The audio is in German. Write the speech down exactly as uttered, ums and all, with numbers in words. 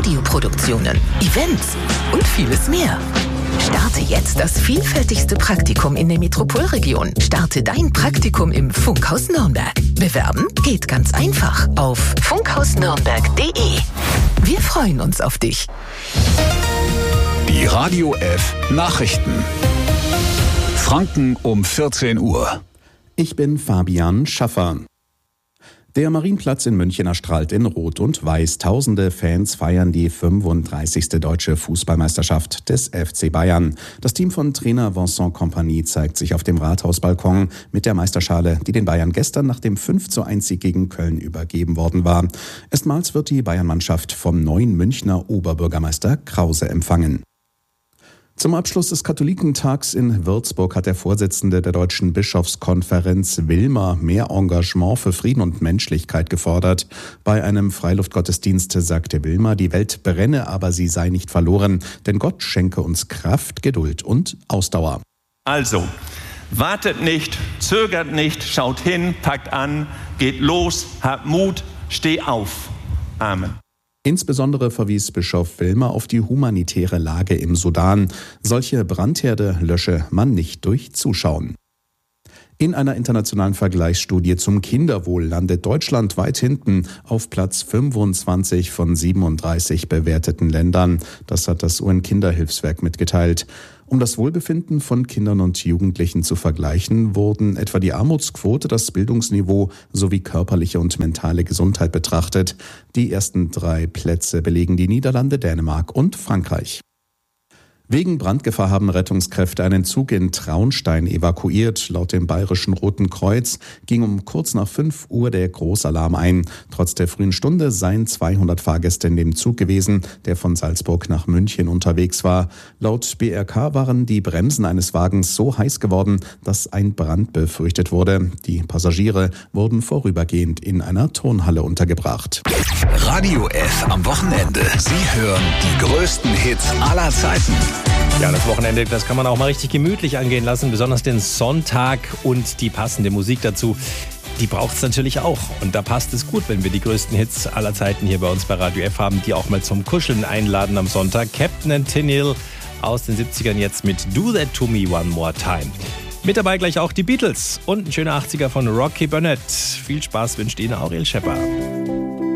Audioproduktionen, Events und vieles mehr. Starte jetzt das vielfältigste Praktikum in der Metropolregion. Starte dein Praktikum im Funkhaus Nürnberg. Bewerben geht ganz einfach auf funkhausnürnberg punkt de. Wir freuen uns auf dich. Die Radio F Nachrichten. Franken um vierzehn Uhr. Ich bin Fabian Schaffer. Der Marienplatz in München erstrahlt in Rot und Weiß. Tausende Fans feiern die fünfunddreißigste Deutsche Fußballmeisterschaft des F C Bayern. Das Team von Trainer Vincent Kompany zeigt sich auf dem Rathausbalkon mit der Meisterschale, die den Bayern gestern nach dem fünf zu eins Sieg gegen Köln übergeben worden war. Erstmals wird die Bayern-Mannschaft vom neuen Münchner Oberbürgermeister Krause empfangen. Zum Abschluss des Katholikentags in Würzburg hat der Vorsitzende der Deutschen Bischofskonferenz Wilmer mehr Engagement für Frieden und Menschlichkeit gefordert. Bei einem Freiluftgottesdienst sagte Wilmer, die Welt brenne, aber sie sei nicht verloren, denn Gott schenke uns Kraft, Geduld und Ausdauer. Also, wartet nicht, zögert nicht, schaut hin, packt an, geht los, habt Mut, steh auf. Amen. Insbesondere verwies Bischof Wilmer auf die humanitäre Lage im Sudan. Solche Brandherde lösche man nicht durch Zuschauen. In einer internationalen Vergleichsstudie zum Kinderwohl landet Deutschland weit hinten auf Platz fünfundzwanzig von siebenunddreißig bewerteten Ländern. Das hat das U N-Kinderhilfswerk mitgeteilt. Um das Wohlbefinden von Kindern und Jugendlichen zu vergleichen, wurden etwa die Armutsquote, das Bildungsniveau sowie körperliche und mentale Gesundheit betrachtet. Die ersten drei Plätze belegen die Niederlande, Dänemark und Frankreich. Wegen Brandgefahr haben Rettungskräfte einen Zug in Traunstein evakuiert. Laut dem Bayerischen Roten Kreuz ging um kurz nach fünf Uhr der Großalarm ein. Trotz der frühen Stunde seien zweihundert Fahrgäste in dem Zug gewesen, der von Salzburg nach München unterwegs war. Laut B R K waren die Bremsen eines Wagens so heiß geworden, dass ein Brand befürchtet wurde. Die Passagiere wurden vorübergehend in einer Turnhalle untergebracht. Radio F am Wochenende. Sie hören die größten Hits aller Zeiten. Ja, das Wochenende, das kann man auch mal richtig gemütlich angehen lassen, besonders den Sonntag und die passende Musik dazu. Die braucht es natürlich auch. Und da passt es gut, wenn wir die größten Hits aller Zeiten hier bei uns bei Radio F haben, die auch mal zum Kuscheln einladen am Sonntag. Captain and Tennille aus den siebzigern jetzt mit Do That To Me One More Time. Mit dabei gleich auch die Beatles und ein schöner achtziger von Rocky Burnett. Viel Spaß wünscht Ihnen Auriel Schepper.